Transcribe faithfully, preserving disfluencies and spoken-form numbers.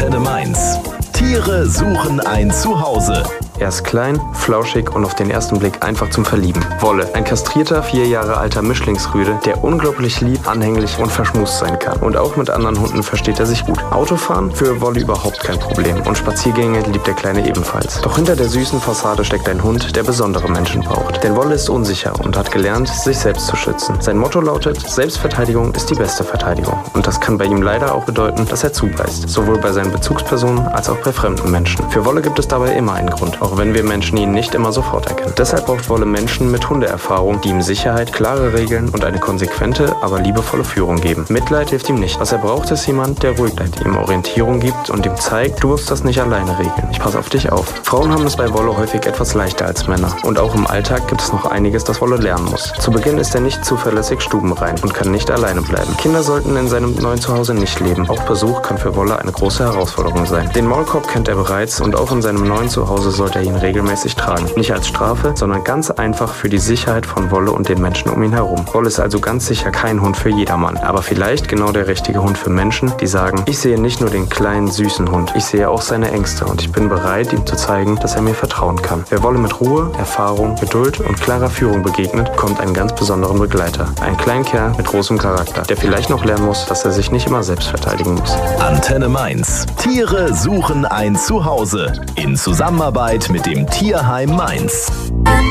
Antenne Mainz. Tiere suchen ein Zuhause. Er ist klein, flauschig und auf den ersten Blick einfach zum Verlieben. Wolle, ein kastrierter, vier Jahre alter Mischlingsrüde, der unglaublich lieb, anhänglich und verschmust sein kann. Und auch mit anderen Hunden versteht er sich gut. Autofahren für Wolle überhaupt kein Problem und Spaziergänge liebt der Kleine ebenfalls. Doch hinter der süßen Fassade steckt ein Hund, der besondere Menschen braucht. Denn Wolle ist unsicher und hat gelernt, sich selbst zu schützen. Sein Motto lautet, Selbstverteidigung ist die beste Verteidigung. Und das kann bei ihm leider auch bedeuten, dass er zubeißt. Sowohl bei seinen Bezugspersonen als auch bei fremden Menschen. Für Wolle gibt es dabei immer einen Grund, auch wenn wir Menschen ihn nicht immer sofort erkennen. Deshalb braucht Wolle Menschen mit Hundeerfahrung, die ihm Sicherheit, klare Regeln und eine konsequente, aber liebevolle Führung geben. Mitleid hilft ihm nicht. Was er braucht, ist jemand, der ruhig bleibt, ihm Orientierung gibt und ihm zeigt, du musst das nicht alleine regeln. Ich passe auf dich auf. Frauen haben es bei Wolle häufig etwas leichter als Männer. Und auch im Alltag gibt es noch einiges, das Wolle lernen muss. Zu Beginn ist er nicht zuverlässig stubenrein und kann nicht alleine bleiben. Kinder sollten in seinem neuen Zuhause nicht leben. Auch Besuch kann für Wolle eine große Herausforderung sein. Den Maulkorb kennt er bereits und auch in seinem neuen Zuhause sollte er ihn regelmäßig tragen. Nicht als Strafe, sondern ganz einfach für die Sicherheit von Wolle und den Menschen um ihn herum. Wolle ist also ganz sicher kein Hund für jedermann, aber vielleicht genau der richtige Hund für Menschen, die sagen, ich sehe nicht nur den kleinen, süßen Hund, ich sehe auch seine Ängste und ich bin bereit, ihm zu zeigen, dass er mir vertrauen kann. Wer Wolle mit Ruhe, Erfahrung, Geduld und klarer Führung begegnet, bekommt einen ganz besonderen Begleiter. Einen kleinen Kerl mit großem Charakter, der vielleicht noch lernen muss, dass er sich nicht immer selbst verteidigen muss. Antenne Mainz. Tiere suchen ein Zuhause. In Zusammenarbeit mit dem Tierheim Mainz.